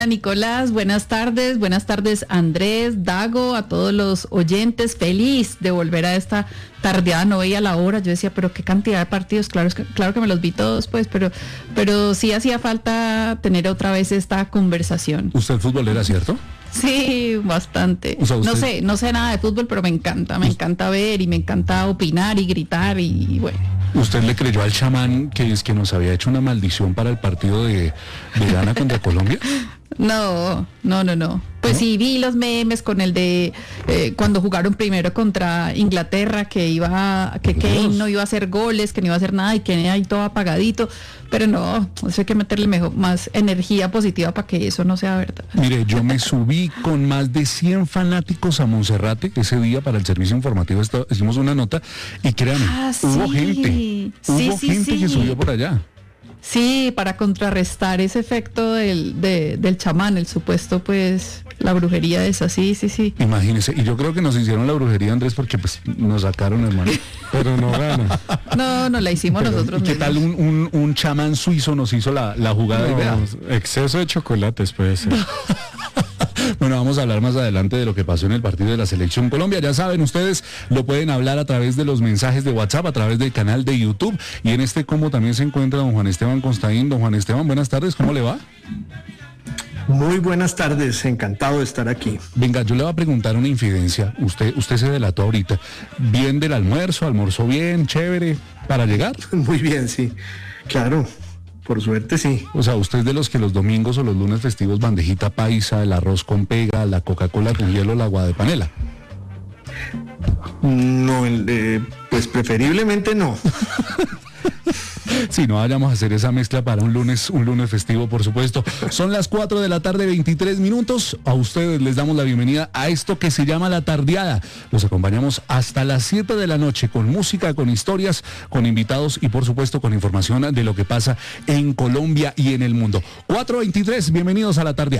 Nicolás, buenas tardes Andrés, Dago, a todos los oyentes, feliz de volver a esta tardeada, no veía la hora, yo decía, pero qué cantidad de partidos, claro que me los vi todos, pues, pero sí hacía falta tener otra vez esta conversación. ¿Usted es futbolera, cierto? Sí, bastante. O sea, no sé nada de fútbol, pero me encanta ver y me encanta opinar y gritar y bueno. ¿Usted le creyó al chamán que es que nos había hecho una maldición para el partido de Ghana contra Colombia? No. Pues sí, vi los memes con el de cuando jugaron primero contra Inglaterra, que Kane no iba a hacer goles, que no iba a hacer nada y que ahí todo apagadito. Pero no, eso hay que meterle más energía positiva para que eso no sea verdad. Mire, yo me subí con más de 100 fanáticos a Monserrate ese día para el servicio informativo. Hicimos una nota y créanme, hubo gente que subió por allá. Sí, para contrarrestar ese efecto del chamán, el supuesto, pues, la brujería esa, sí. Imagínese, y yo creo que nos hicieron la brujería, Andrés, porque pues nos sacaron, hermano. Pero no gana. No la hicimos nosotros. ¿Y qué tal un chamán suizo nos hizo la jugada? Exceso de chocolates puede ser. Bueno, vamos a hablar más adelante de lo que pasó en el partido de la Selección Colombia. Ya saben, ustedes lo pueden hablar a través de los mensajes de WhatsApp, a través del canal de YouTube. Y en este combo también se encuentra don Juan Esteban Constaín. Don Juan Esteban, buenas tardes, ¿cómo le va? Muy buenas tardes, encantado de estar aquí. Venga, yo le voy a preguntar una infidencia. Usted se delató ahorita. ¿Bien del almuerzo? ¿Almorzó bien? ¿Chévere? ¿Para llegar? Muy bien, sí. Claro. Por suerte, sí. O sea, usted es de los que los domingos o los lunes festivos, bandejita paisa, el arroz con pega, la Coca-Cola con hielo, la agua de panela. No, pues preferiblemente no. Si no vayamos a hacer esa mezcla para un lunes festivo, por supuesto. Son las 4 de la tarde, 23 minutos. A ustedes les damos la bienvenida a esto que se llama La Tardeada. Los acompañamos hasta las 7 de la noche con música, con historias, con invitados y por supuesto con información de lo que pasa en Colombia y en el mundo. 4:23, bienvenidos a La Tardeada.